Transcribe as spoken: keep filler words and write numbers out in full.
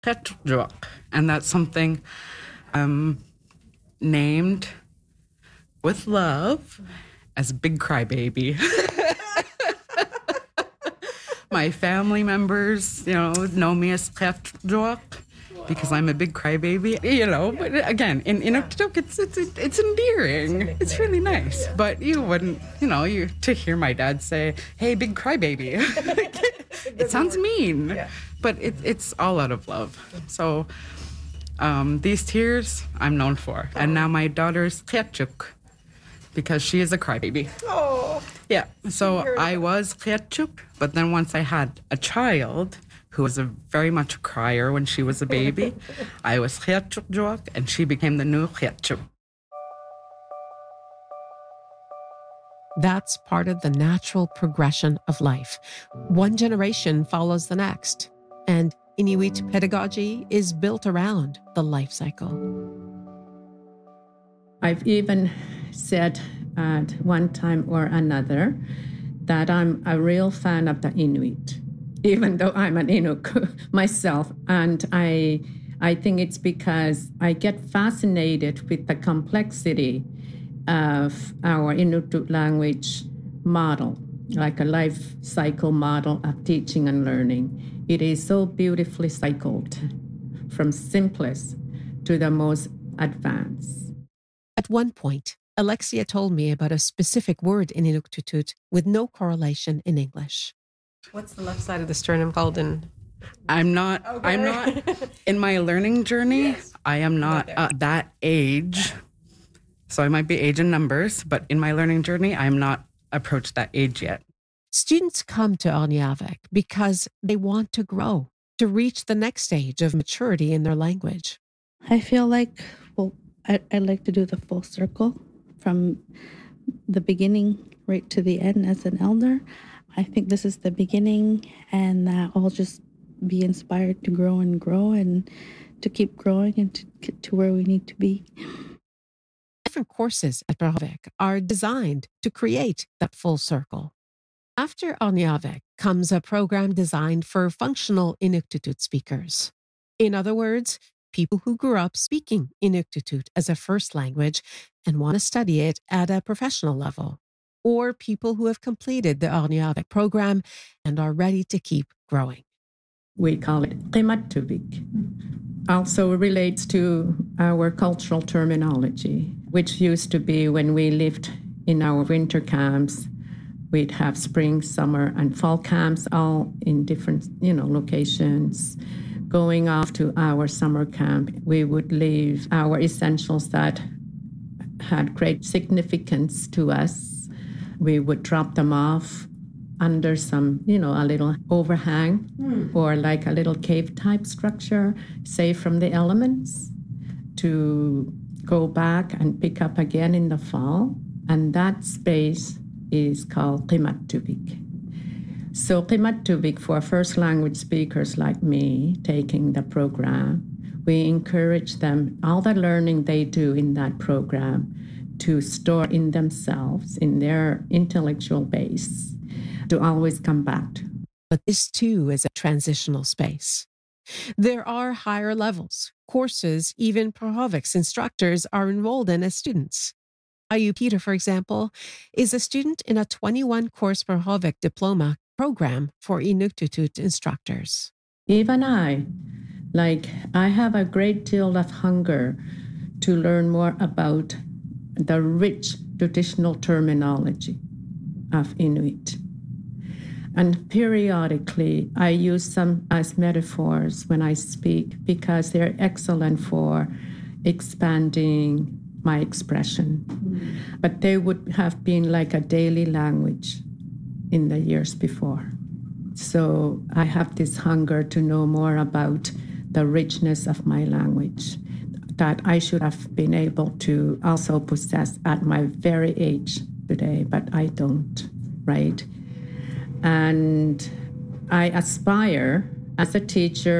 Qeetjuq, and that's something um, named with love as Big Crybaby. My family members, you know, know me as Qeetjuq because I'm a big crybaby, you know. But again, in Inuktitut, it's it's it's endearing. It's really nice. But you wouldn't, you know, you to hear my dad say, "Hey, big crybaby," it sounds mean. But it, it's all out of love. So um, these tears I'm known for, and now my daughter's Qeetjuq because she is a crybaby. Oh. Yeah. So I was Qeetjuq, but then once I had a child who was a very much a crier when she was a baby, I was Qeetjuq, and she became the new Qeetjuq. That's part of the natural progression of life. One generation follows the next, and Inuit pedagogy is built around the life cycle. I've even said at one time or another that I'm a real fan of the Inuit, even though I'm an Inuk myself. And I, I think it's because I get fascinated with the complexity of our Inuktitut language model, like a life cycle model of teaching and learning. It is so beautifully cycled from simplest to the most advanced. At one point, Alexia told me about a specific word in Inuktitut with no correlation in English. What's the left side of the sternum called in? I'm not, okay. I'm not, in my learning journey, yes. I am not uh, that age. So I might be age in numbers, but in my learning journey, I'm not approached that age yet. Students come to Orniavik because they want to grow, to reach the next stage of maturity in their language. I feel like, well, I, I like to do the full circle from the beginning right to the end as an elder. I think this is the beginning, and that I'll just be inspired to grow and grow and to keep growing and to get to where we need to be. Different courses at Orniavik are designed to create that full circle. After Orniavik comes a program designed for functional Inuktitut speakers. In other words, people who grew up speaking Inuktitut as a first language and want to study it at a professional level, or people who have completed the Orniavik program and are ready to keep growing. We call it Qimattubik. Also relates to our cultural terminology, which used to be when we lived in our winter camps. We'd have spring, summer, and fall camps, all in different, you know, locations. Going off to our summer camp, we would leave our essentials that had great significance to us. We would drop them off under some, you know, a little overhang mm. or like a little cave-type structure, safe from the elements, to go back and pick up again in the fall. And that space is called Qimattubik. So Qimattubik, for first language speakers like me taking the program, we encourage them, all the learning they do in that program, to store in themselves, in their intellectual base, to always come back to. But this too is a transitional space. There are higher levels, courses even Prohovik's instructors are enrolled in as students. Ayu Peter, for example, is a student in a twenty-one course Prohovik diploma program for Inuktitut instructors. Even I, like, I have a great deal of hunger to learn more about the rich traditional terminology of Inuit. And periodically, I use some as metaphors when I speak because they're excellent for expanding my expression. Mm. But they would have been like a daily language in the years before. So I have this hunger to know more about the richness of my language that I should have been able to also possess at my very age today, but I don't, right? And I aspire as a teacher